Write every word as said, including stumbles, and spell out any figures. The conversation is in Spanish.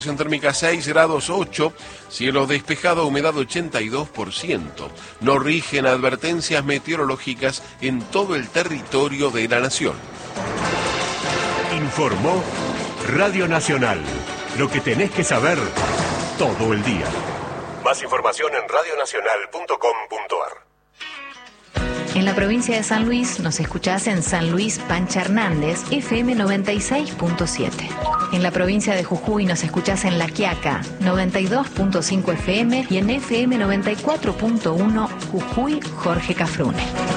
Sensación térmica seis grados ocho, cielo despejado, humedad ochenta y dos por ciento. No rigen advertencias meteorológicas en todo el territorio de la nación. Informó Radio Nacional. Lo que tenés que saber todo el día. Más información en radio nacional punto com punto ar. En la provincia de San Luis nos escuchás en San Luis Pancha Hernández, F M noventa y seis punto siete. En la provincia de Jujuy nos escuchás en La Quiaca, noventa y dos punto cinco F M y en F M noventa y cuatro punto uno Jujuy Jorge Cafrune.